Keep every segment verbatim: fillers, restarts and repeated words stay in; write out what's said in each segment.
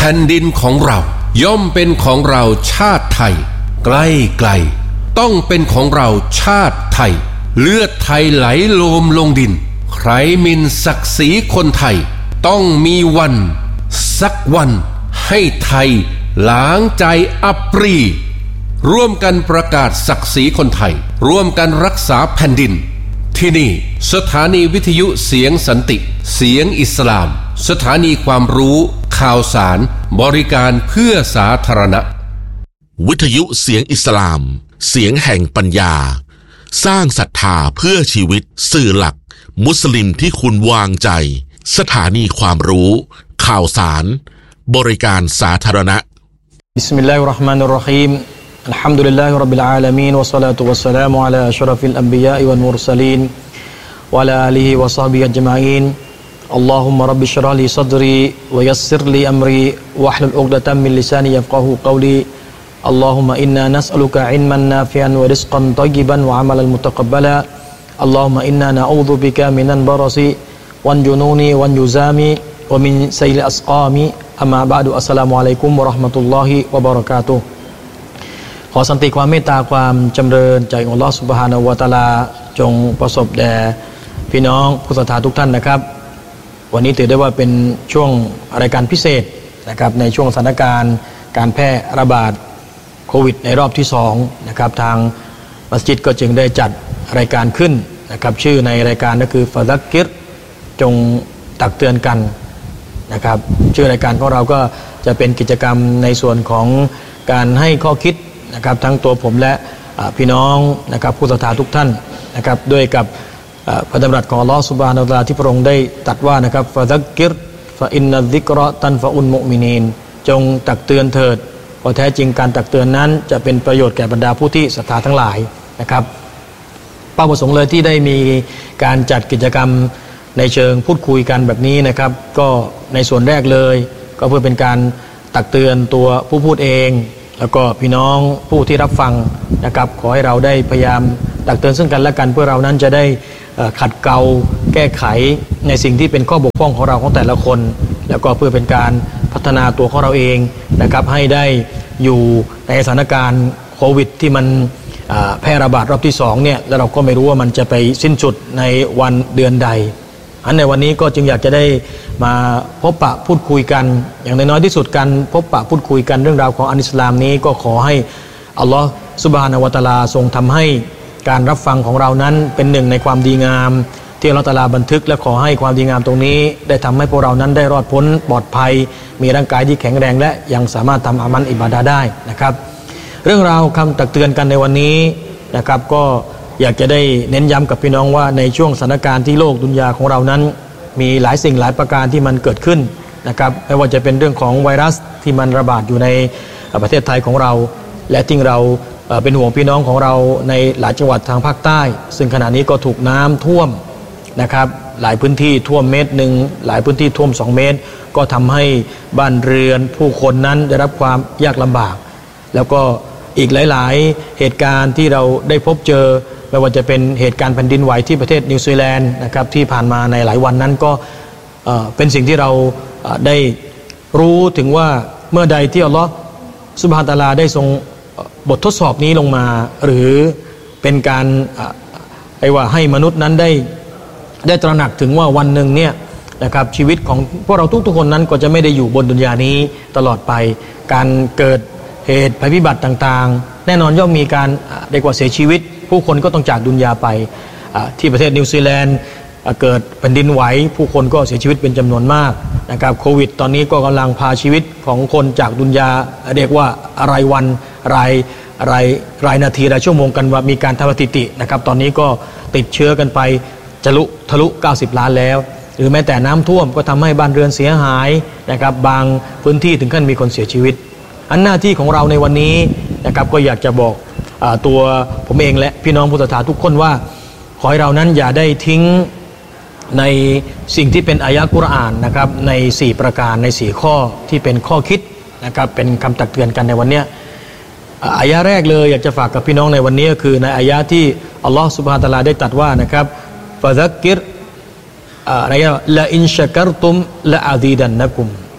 ผ่นดินของเราย่อมเป็นของเราชาติไทยใกล้ไกลต้องเป็นของเราชาติไทยเลือดไทยไหลโลมลงดินใครหมิ่นศักดิ์ศรีคนไทยต้องมีวันสักวันให้ไทยล้างใจอับปรีร่วมกันประกาศศักดิ์ศรีคนไทยร่วมกันรักษาแผ่นดินที่นี่สถานีวิทยุเสียงสันติเสียงอิสลามสถานีความรู้ข่าวสารบริการเพื่อสาธารณะวิทยุเสียงอิสลามเสียงแห่งปัญญาสร้างศรัทธาเพื่อชีวิตสื่อหลักมุสลิมที่คุณวางใจสถานีความรู้ข่าวสารบริการสาธารณะบิสมิลลาฮิรเราะห์มานิรเราะฮีมอัลฮัมดุลิลลาฮิร็อบบิลอาลามีนวัสศอลาตุวัสสลามุอะลาอัชรฟิลอันบิยาอิวัลมุรซะลีนวะอะลาอาลิฮิวะศอฮบิฮิอัจมะอีนอัลลอฮุมมะร็อบบิชเราะห์ลีศอดรีวะยัสซิรลีอัมรีวะฮลุลอุกดะตัมมินลิซานียัฟกะฮูกอลีอัลลอฮุมมะอินนานัสอะลุกะอิลมันนาฟิอันวะริซกันฏอยยิบันวะอะมัลันมุตะกับบะลาอัลลอฮุมมะอินนานะอูซุบิกะมินัลบะรอซิวันจุนูนีวันยุซามิวะมินซัยลิอัสกามิอัมมาบะอ์ดุอัสสลามุอะลัยกุมวะเราะห์มะตุลลอฮิวะบะเราะกาตุฮ์ขอสันติความเมตตาความจำเริญจากอัลลอฮฺซุบฮานะฮูวะตะอาลาจงประสบแด่พี่น้องผู้ศรัทธาทุกท่านนะครับวันนี้ถือได้ว่าเป็นช่วงรายการพิเศษนะครับในช่วงสถานการณ์การแพร่ระบาดโควิดในรอบที่สองนะครับทางมัสยิดก็จึงได้จัดรายการขึ้นนะครับชื่อในรายการก็คือฟะซักกิรจงตักเตือนกันนะครับชื่อรายการของเราก็จะเป็นกิจกรรมในส่วนของการให้ข้อคิดนะครับทั้งตัวผมและพี่น้องนะครับผู้ศรัทธาทุกท่านนะครับด้วยกับพระดำรัสของอัลลอฮฺซุบฮานะฮูวะตะอาลาที่พระองค์ได้ตรัสว่านะครับฟะซักกิรฟะอินนัซซิกเราะตันฟะอุลมุมินีนจงตักเตือนเถิดเพราะแท้จริงการตักเตือนนั้นจะเป็นประโยชน์แก่บรรดาผู้ที่ศรัทธาทั้งหลายนะครับเป้าประสงค์เลยที่ได้มีการจัดกิจกรรมในเชิงพูดคุยกันแบบนี้นะครับก็ในส่วนแรกเลยก็เพื่อเป็นการตักเตือนตัวผู้พูดเองแล้วก็พี่น้องผู้ที่รับฟังนะครับขอให้เราได้พยายามตักเตือนซึ่งกันและกันเพื่อเรานั้นจะได้ขัดเกลาแก้ไขในสิ่งที่เป็นข้อบกพร่องของเราของแต่ละคนแล้วก็เพื่อเป็นการพัฒนาตัวของเราเองนะครับให้ได้อยู่ในสถานการณ์โควิดที่มันแพร่ระบาดรอบที่สองเนี่ยแล้วเราก็ไม่รู้ว่ามันจะไปสิ้นสุดในวันเดือนใดอันในวันนี้ก็จึงอยากจะได้มาพบปะพูดคุยกันอย่างน้อยที่สุดการพบปะพูดคุยกันเรื่องราวของอันอิสลามนี้ก็ขอให้อัลลอฮฺซุบฮานะฮูวะตะอาลาทรงทำให้การรับฟังของเรานั้นเป็นหนึ่งในความดีงามที่อัลเลาะห์ตะอาลาบันทึกและขอให้ความดีงามตรงนี้ได้ทำให้พวกเรานั้นได้รอดพ้นปลอดภัยมีร่างกายที่แข็งแรงและยังสามารถทำอามัลอิบาดะห์ได้นะครับเรื่องราวคำตักเตือนกันในวันนี้นะครับก็อยากจะได้เน้นย้ำกับพี่น้องว่าในช่วงสถานการณ์ที่โลกดุนยาของเรานั้นมีหลายสิ่งหลายประการที่มันเกิดขึ้นนะครับไม่ว่าจะเป็นเรื่องของไวรัสที่มันระบาดอยู่ในประเทศไทยของเราและที่เราเป็นห่วงพี่น้องของเราในหลายจังหวัดทางภาคใต้ซึ่งขณะนี้ก็ถูกน้ำท่วมนะครับหลายพื้นที่ท่วมเมตรหนึ่งหลายพื้นที่ท่วมสองเมตรก็ทำให้บ้านเรือนผู้คนนั้นได้รับความยากลำบากแล้วก็อีกหลายๆเหตุการณ์ที่เราได้พบเจอไม่ว่าจะเป็นเหตุการณ์แผ่นดินไหวที่ประเทศนิวซีแลนด์นะครับที่ผ่านมาในหลายวันนั้นก็เป็นสิ่งที่เราได้รู้ถึงว่าเมื่อใดที่อัลลอฮฺซุบฮานะฮูวะตะอาลาได้ทรงบททดสอบนี้ลงมาหรือเป็นการไอ้ว่าให้มนุษย์นั้นได้ได้ตระหนักถึงว่าวันหนึ่งเนี่ยนะครับชีวิตของพวกเราทุกๆคนนั้นก็จะไม่ได้อยู่บนดุนยานี้ตลอดไปการเกิดเหตุภัยพิบัติต่างๆแน่นอนย่อมมีการเรียกว่าเสียชีวิตผู้คนก็ต้องจากดุนยาไปที่ประเทศนิวซีแลนด์เกิดแผ่นดินไหวผู้คนก็เสียชีวิตเป็นจำนวนมากนะครับโควิดตอนนี้ก็กำลังพาชีวิตของคนจากดุนยาเรียกว่ารายวันรายรายรายนาทีรายชั่วโมงกันว่ามีการทำสถิตินะครับตอนนี้ก็ติดเชื้อกันไปจะลุทะลุเก้าสิบล้านแล้วหรือแม้แต่น้ำท่วมก็ทำให้บ้านเรือนเสียหายนะครับบางพื้นที่ถึงขั้นมีคนเสียชีวิตอันหน้าที่ของเราในวันนี้นะครับก็อยากจะบอกตัวผมเองและพี่น้องผู้ศรัทธาทุกคนว่าขอให้เรานั้นอย่าได้ทิ้งในสิ่งที่เป็นอายะห์กุรอานนะครับในสี่ประการในสี่ข้อที่เป็นข้อคิดนะครับเป็นคำตักเตือนกันในวันนี้อายะห์แรกเลยอยากจะฝากกับพี่น้องในวันนี้ก็คือในอายะห์ที่อัลลอฮฺซุบฮานะฮูวะตะอาลาได้ตรัสว่านะครับฟะซักกิรอะไรละอินชะกัรตุมละอาซีดันนะกุม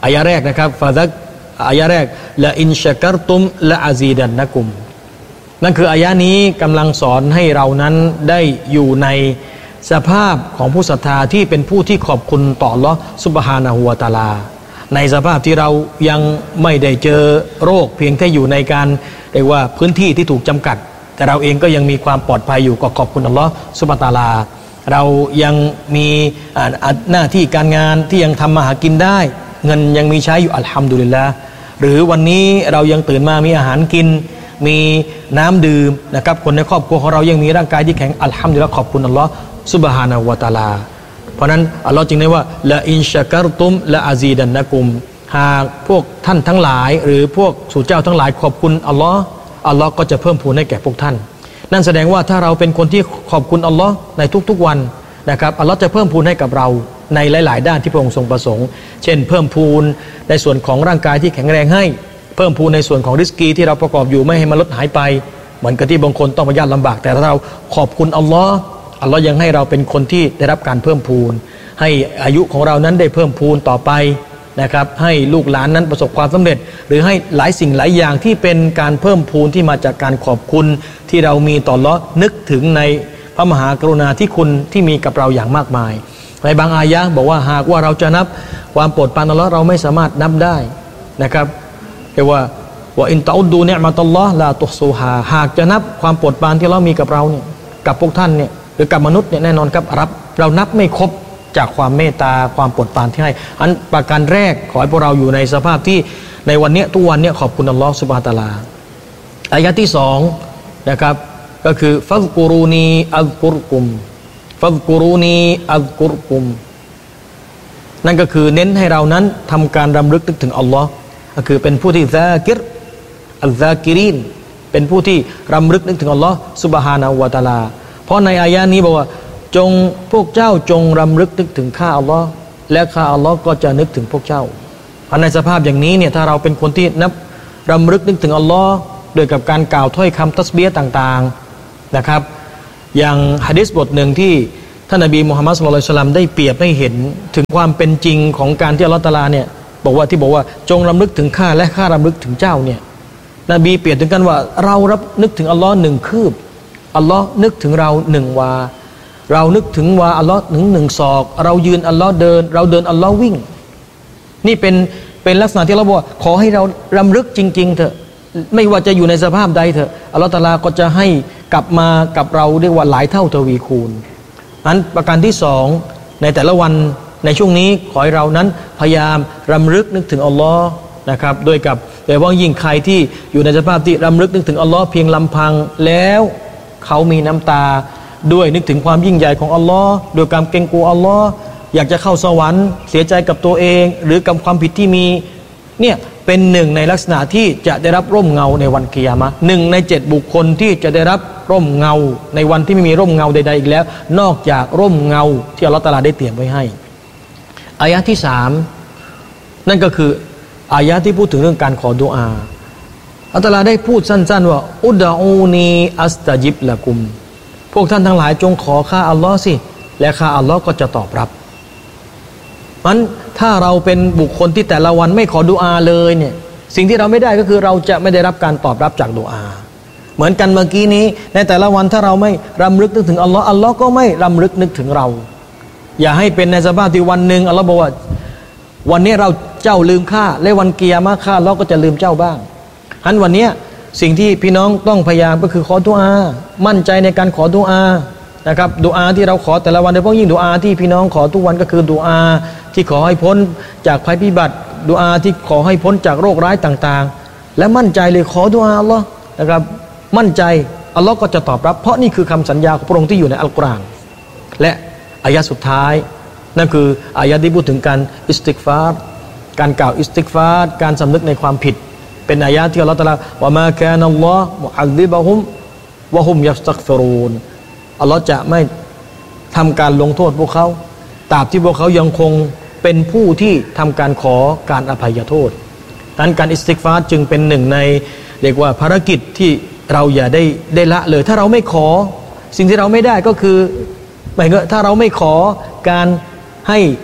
อายะแรกนะครับฟาซักอายะแรกละอินชะกัรตุมละอาซีดันนะกุมนั่นคืออายะนี้กำลังสอนให้เรานั้นได้อยู่ในสภาพของผู้ศรัทธาที่เป็นผู้ที่ขอบคุณต่ออัลเลาะห์ซุบฮานะฮูวะตะอาลาในสภาพที่เรายังไม่ได้เจอโรคเพียงแค่อยู่ในการเรียกว่าพื้นที่ที่ถูกจำกัดแต่เราเองก็ยังมีความปลอดภัยอยู่ก็ขอบคุณอัลเลาะห์ซุบฮานะฮูวะตะอาลาเรายังมีหน้าที่การงานที่ยังทำมาหากินได้เงินยังมีใช้อยู่อัลฮัมดุลิลละห์หรือวันนี้เรายังตื่นมามีอาหารกินมีน้ำดื่มนะครับคนในครอบครัวของเรายังมีร่างกายที่แข็งอัลฮัมดุลิลละห์ขอบคุณอัลเลาะห์ซุบฮานะฮูวะตะอาลาเพราะนั้นอัลเลาะห์จึงได้ว่าละอินชะกัรตุมละอาซีดันนะกุมหากพวกท่านทั้งหลายหรือพวกสู่เจ้าทั้งหลายขอบคุณอัลเลาะห์อัลเลาะห์ก็จะเพิ่มพูนให้แก่พวกท่านนั่นแสดงว่าถ้าเราเป็นคนที่ขอบคุณอัลเลาะห์ในทุกๆวันนะครับอัลเลาะห์จะเพิ่มพูนให้กับเราในหลายๆด้านที่พระองค์ทรงประสงค์เช่นเพิ่มพูนในส่วนของร่างกายที่แข็งแรงให้เพิ่มพูนในส่วนของริสกีที่เราประกอบอยู่ไม่ให้มันลดหายไปเหมือนกับที่บางคนต้องยากลำบากแต่ถ้าเราขอบคุณอัลเลาะห์อัลเลาะห์ยังให้เราเป็นคนที่ได้รับการเพิ่มพูนให้อายุของเรานั้นได้เพิ่มพูนต่อไปนะครับให้ลูกหลานนั้นประสบความสำเร็จหรือให้หลายสิ่งหลายอย่างที่เป็นการเพิ่มพูนที่มาจากการขอบคุณที่เรามีต่ออัลเลาะห์นึกถึงในพระมหากรุณาธิคุณที่มีกับเราอย่างมากมายในบางอายะห์บอกว่าหากว่าเราจะนับความโปรดปรานอัลเลาะห์เราไม่สามารถนับได้นะครับเรียกว่าว่าอินตะอุดดูนิอ์มะตัลลอฮ์ลาตุฮซูฮาหากจะนับความโปรดปรานที่อัลเลาะห์มีกับเราเนี่ยกับพวกท่านเนี่ยหรือกับมนุษย์เนี่ยแน่นอนครับรับเรานับไม่ครบจากความเมตตาความโปรดปรานที่ให้อันประการแรกขอให้พวกเราอยู่ในสภาพที่ในวันนี้ทุกวันนี้ขอบคุณอัลเลาะห์ซุบฮานะฮูวะตะอาลาอายะที่สองนะครับก็คือฟัซกุรูนีอัซกุรกุมฟัซกุรูนีอัซกุรกุมนั่นก็คือเน้นให้เรานั้นทำการรำลึกนึกถึงอัลเลาะห์ก็คือเป็นผู้ที่ซากิรอัลซากิรินเป็นผู้ที่รำลึกนึกถึงอัลเลาะห์ซุบฮานะฮูวะตะอาลาเพราะในอายะนี้บอกว่าจงพวกเจ้าจงรำลึกนึกถึงข้าอัลเลาะห์และข้าอัลเลาะห์ก็จะนึกถึงพวกเจ้าในสภาพอย่างนี้เนี่ยถ้าเราเป็นคนที่นับรำลึกนึกถึงอัลเลาะห์โดยกับการกล่าวถ้อยคำตัสบีฮ์ต่างๆนะครับอย่างหะดีษบทหนึ่งที่ท่านนบีมุฮัมมัดศ็อลลัลลอฮุอะลัยฮิวะซัลลัมได้เปรียบให้เห็นถึงความเป็นจริงของการที่อัลเลาะห์ตะอาลาเนี่ยบอกว่าที่บอกว่าจงรำลึกถึงข้าและข้ารำลึกถึงเจ้าเนี่ยนบีเปรียบถึงกันว่าเรารับนึกถึงอัลเลาะห์หนึ่งคืบอัลเลาะห์นึกถึงเราหนึ่งวาเรานึกถึงว่าอัลเลาะห์หนึ่งหนึ่งศอกเรายืนอัลเลาะห์เดินเราเดินอัลเลาะห์วิ่งนี่เป็นเป็นลักษณะที่เราบอกว่าขอให้เรารำลึกจริงๆเถอะไม่ว่าจะอยู่ในสภาพใดเถอะอัลเลาะห์ตะอาลาก็จะให้กลับมากับเราเรียกว่าหลายเท่าทวีคูณอันประการที่สองในแต่ละวันในช่วงนี้ขอให้เรานั้นพยายามรำลึกนึกถึงอัลเลาะห์นะครับโดยกับแต่ว่ายิ่งใครที่อยู่ในสภาพที่รำลึกนึกถึงอัลเลาะห์เพียงลำพังแล้วเขามีน้ำตาด้วยนึกถึงความยิ่งใหญ่ของอัลเลาะห์โดยการเกรงกลัวอัลเลาะห์อยากจะเข้าสวรรค์เสียใจกับตัวเองหรือกับความผิดที่มีเนี่ยเป็นหนึ่งในลักษณะที่จะได้รับร่มเงาในวันกิยามะห์หนึ่งในเจ็ดบุคคลที่จะได้รับร่มเงาในวันที่ไม่มีร่มเงาใดๆอีกแล้วนอกจากร่มเงาที่อัลเลาะห์ตะอาลาได้เตรียมไว้ให้อายะที่สามนั่นก็คืออายะที่พูดถึงเรื่องการขอดุอาอัลเลาะห์ตะอาลาได้พูดสั้นๆว่าอุดะอูนีอัสตะญิบละกุมพวกท่านทั้งหลายจงขอข้าอัลเลาะห์สิและข้าอัลเลาะห์ก็จะตอบรับมันถ้าเราเป็นบุคคลที่แต่ละวันไม่ขอดุอาเลยเนี่ยสิ่งที่เราไม่ได้ก็คือเราจะไม่ได้รับการตอบรับจากดุอาเหมือนกันเมื่อกี้นี้ในแต่ละวันถ้าเราไม่รำลึกนึกถึงอัลเลาะห์อัลเลาะห์ก็ไม่รำลึกนึกถึงเราอย่าให้เป็นในสภาพที่วันหนึ่งอัลเลาะห์บอกว่าวันนี้เราเจ้าลืมข้าและวันกิยามะห์ข้าอัลเลาะห์ก็จะลืมเจ้าบ้างฉะนั้นวันนี้สิ่งที่พี่น้องต้องพยายามก็คือขอดุอามั่นใจในการขอดุอานะครับดุอาที่เราขอแต่ละวันโดยเฉพาะยิ่งดุอาที่พี่น้องขอทุกวันก็คือดุอาที่ขอให้พ้นจากภัยพิบัติดุอาที่ขอให้พ้นจากโรคร้ายต่างๆและมั่นใจเลยขอดุอาอัลเลาะห์นะครับมั่นใจอัลเลาะห์ก็จะตอบรับเพราะนี่คือคำสัญญาของพระองค์ที่อยู่ในอัลกุรอานและอายะสุดท้ายนั่นคืออายะที่พูดถึงการอิสติฆฟารการกล่าวอิสติฆฟารการสำนึกในความผิดเป็นอายะที่อัลเลาะห์ตะอาลาวะมาคานัลลอฮ์มุอัซซิบะฮุมวะฮุมยัสตัฆฟิรูนอัลเลาะห์จะไม่ทำการลงโทษพวกเขาตราบที่พวกเขายังคงเป็นผู้ที่ทำการขอการอภัยโทษดังนั้นการอิสติฆฟารจึงเป็นหนึ่งในเรียกว่าภารกิจที่เราอย่าได้ได้ละเลยถ้าเราไม่ขอสิ่งที่เราไม่ได้ก็คือหมายถึงถ้าเราไม่ขอการให้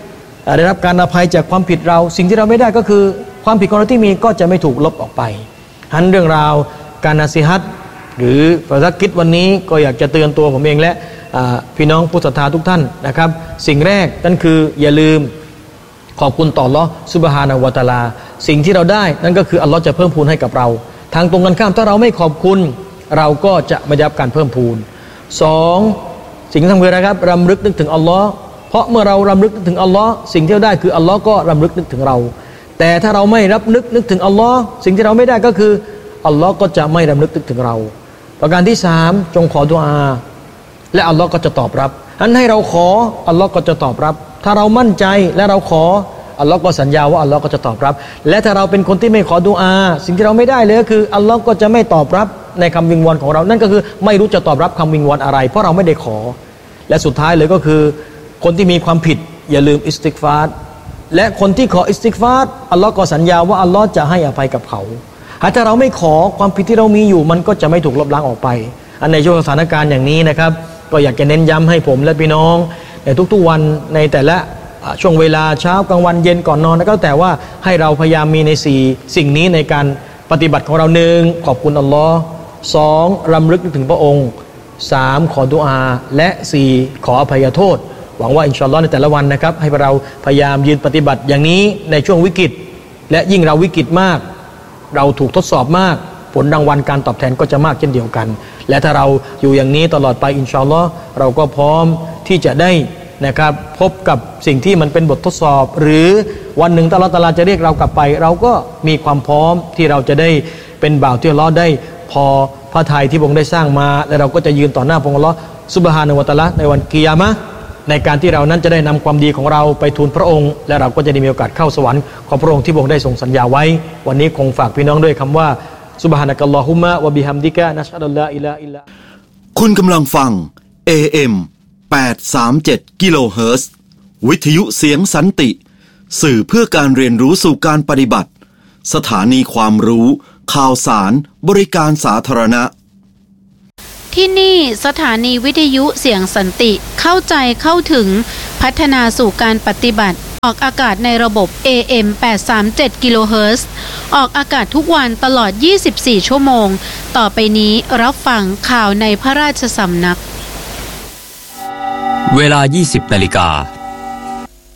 ได้รับการอภัยจากความผิดเราสิ่งที่เราไม่ได้ก็คือความผิดของเราที่มีก็จะไม่ถูกลบออกไปฉะนั้นเรื่องราวการนาซีฮัตหรือภารกิจวันนี้ก็อยากจะเตือนตัวผมเองและพี่น้องผู้ศรัทธาทุกท่านนะครับสิ่งแรกนั่นคืออย่าลืมขอบคุณต่ออัลเลาะห์ซุบฮานะฮูวะตะอาลาสิ่งที่เราได้นั่นก็คืออัลเลาะห์จะเพิ่มพูนให้กับเราทางตรงกันข้ามถ้าเราไม่ขอบคุณเราก็จะไม่ได้รับการเพิ่มพูนสองสิ่งที่ทำคืออะไรครับรำลึกนึกถึงอัลเลาะห์เพราะเมื่อเรารำลึกนึกถึงอัลเลาะห์สิ่งที่เราได้คืออัลเลาะห์ก็รำลึกนึกถึงเราแต่ถ้าเราไม่รับนึกนึกถึงอัลเลาะห์สิ่งที่เราไม่ได้ก็คืออัลเลาะห์ก็จะไม่รำลึกนึกถึงเราประการที่สามจงขอดุอาและอัลเลาะห์ก็จะตอบรับอันให้เราขออัลเลาะห์ก็จะตอบรับถ้าเรามั่นใจและเราขออัลเลาะห์ก็สัญญาว่าอัลเลาะห์ก็จะตอบรับและถ้าเราเป็นคนที่ไม่ขอดุอาสิ่งที่เราไม่ได้เลยก็คืออัลเลาะห์ก็จะไม่ตอบรับในคำวิงวอนของเรานั่นก็คือไม่รู้จะตอบรับคำวิงวอนอะไรเพราะเราไม่ได้ขอและสุดท้ายเลยก็คือคนที่มีความผิดอย่าลืมอิสติฆฟารและคนที่ขออิสติฆฟารอัลเลาะห์ก็สัญญาว่าอัลเลาะห์จะให้อภัยกับเขาถ้าเราไม่ขอความผิดที่เรามีอยู่มันก็จะไม่ถูกลบล้างออกไปอันในช่วงสถานการณ์อย่างนี้นะครับก็อยากจะเน้นย้ำให้ผมและพี่น้องในทุกๆวันในแต่ละช่วงเวลาเช้ากลางวันเย็นก่อนนอนแล้วก็แต่ว่าให้เราพยายามมีในสี่สิ่งนี้ในการปฏิบัติของเราหนึ่งขอบคุณอัลลอฮ์สองรำลึกถึงพระองค์สามขอดุอาและสี่ขออภัยโทษหวังว่าอินชาอัลลอฮ์ในแต่ละวันนะครับให้เราพยายามยืนปฏิบัติอย่างนี้ในช่วงวิกฤตและยิ่งเราวิกฤตมากเราถูกทดสอบมากผลรางวัลการตอบแทนก็จะมากเช่นเดียวกันและถ้าเราอยู่อย่างนี้ตลอดไปอินชาอัลลอฮ์เราก็พร้อมที่จะได้นะครับพบกับสิ่งที่มันเป็นบททดสอบหรือวันหนึ่งอัลเลาะห์ตะอาลาจะเรียกเรากลับไปเราก็มีความพร้อมที่เราจะได้เป็นบ่าวที่อัลเลาะห์ได้พอพระทัยที่พระองค์ได้สร้างมาและเราก็จะยืนต่อหน้าพระองค์อัลเลาะห์ซุบฮานะฮูวะตะอาลาในวันกิยามะห์ในการที่เรานั้นจะได้นำความดีของเราไปทูลพระองค์และเราก็จะได้มีโอกาสเข้าสวรรค์ของพระองค์ที่พระองค์ได้ทรงสัญญาไว้วันนี้คงฝากพี่น้องด้วยคำว่าซุบฮานะกัลลอฮุมมะวะบิฮัมดิกะนัชฮะดุลลาอิลาฮะอิลลัลลอฮ์คุณกำลังฟัง เอ เอ็ม แปดร้อยสามสิบเจ็ด กิโลเฮิรตซ์วิทยุเสียงสันติสื่อเพื่อการเรียนรู้สู่การปฏิบัติสถานีความรู้ข่าวสารบริการสาธารณะที่นี่สถานีวิทยุเสียงสันติเข้าใจเข้าถึงพัฒนาสู่การปฏิบัติออกอากาศในระบบ เอ เอ็ม แปดร้อยสามสิบเจ็ด กิโลเฮิรตซ์ออกอากาศทุกวันตลอดยี่สิบสี่ชั่วโมงต่อไปนี้รับฟังข่าวในพระราชสำนักเวลา ยี่สิบนาฬิกา